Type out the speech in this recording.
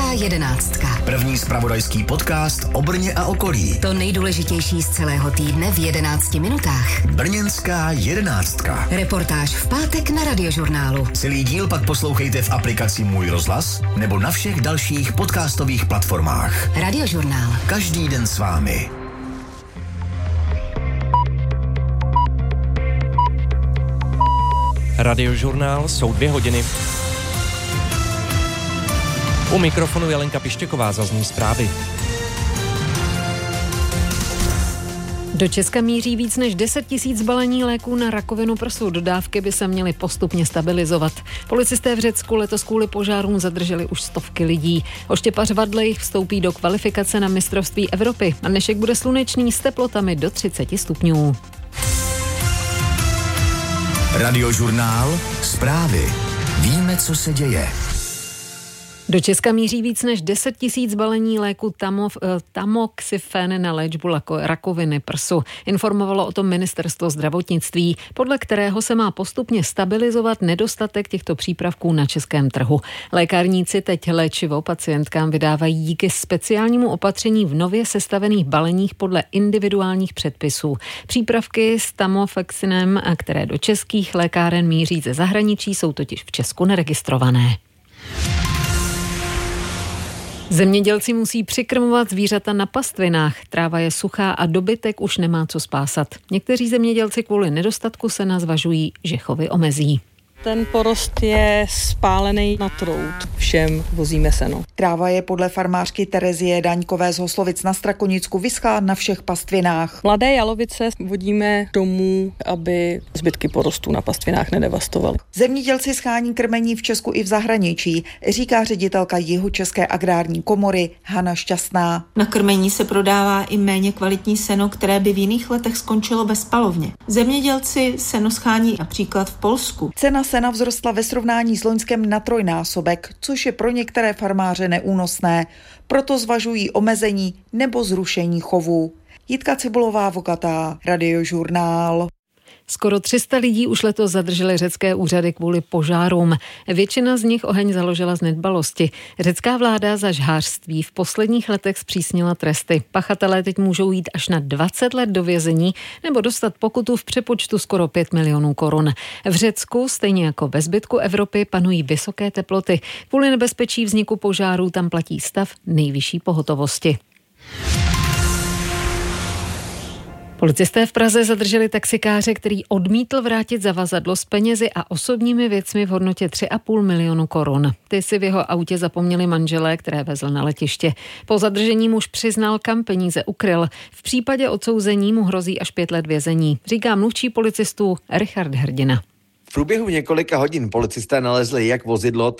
Brněnská jedenáctka. První zpravodajský podcast o Brně a okolí. To nejdůležitější z celého týdne v 11 minutách. Brněnská jedenáctka. Reportáž v pátek na Radiožurnálu. Celý díl pak poslouchejte v aplikaci Můj rozhlas nebo na všech dalších podcastových platformách. Radiožurnál. Každý den s vámi. Radiožurnál, jsou 2 hodiny. U mikrofonu Jelenka Pištěková, zazní zprávy. Do Česka míří víc než 10 000 balení léků na rakovinu prsu. Dodávky by se měly postupně stabilizovat. Policisté v Řecku letos kvůli požárům zadrželi už stovky lidí. Oštěpař Vadlejch vstoupí do kvalifikace na mistrovství Evropy. A dnešek bude slunečný s teplotami do 30 stupňů. Radiožurnál, zprávy. Víme, co se děje. Do Česka míří víc než 10 000 balení léku tamoxifen na léčbu rakoviny prsu. Informovalo o tom ministerstvo zdravotnictví, podle kterého se má postupně stabilizovat nedostatek těchto přípravků na českém trhu. Lékárníci teď léčivo pacientkám vydávají díky speciálnímu opatření v nově sestavených baleních podle individuálních předpisů. Přípravky s tamofexinem, které do českých lékáren míří ze zahraničí, jsou totiž v Česku neregistrované. Zemědělci musí přikrmovat zvířata na pastvinách. Tráva je suchá a dobytek už nemá co spásat. Někteří zemědělci kvůli nedostatku sena zvažují, že chovy omezí. Ten porost je spálený na trout. Všem vozíme seno. Tráva je podle farmářky Terezie Daňkové z Hoslovic na Strakonicku vyschlá na všech pastvinách. Mladé jalovice vodíme domů, aby zbytky porostů na pastvinách nedevastovaly. Zemědělci schání krmení v Česku i v zahraničí, říká ředitelka Jihočeské agrární komory Hana Šťastná. Na krmení se prodává i méně kvalitní seno, které by v jiných letech skončilo bezpalovně. Zemědělci seno schání například v Polsku. Cena sena vzrostla ve srovnání s loňskem na 3násobek, což je pro některé farmáře neúnosné. Proto zvažují omezení nebo zrušení chovu. Jitka Cibulová-Vokatá, Radiožurnál. Skoro 300 lidí už letos zadrželi řecké úřady kvůli požárům. Většina z nich oheň založila z nedbalosti. Řecká vláda za žhářství v posledních letech zpřísnila tresty. Pachatelé teď můžou jít až na 20 let do vězení nebo dostat pokutu v přepočtu skoro 5 milionů korun. V Řecku, stejně jako ve zbytku Evropy, panují vysoké teploty. Kvůli nebezpečí vzniku požárů tam platí stav nejvyšší pohotovosti. Policisté v Praze zadrželi taxikáře, který odmítl vrátit zavazadlo s penězi a osobními věcmi v hodnotě 3,5 milionu korun. Ty si v jeho autě zapomněli manželé, které vezl na letiště. Po zadržení muž přiznal, kam peníze ukryl. V případě odsouzení mu hrozí až 5 let vězení, říká mluvčí policistů Richard Hrdina. V průběhu několika hodin policisté nalezli jak vozidlo,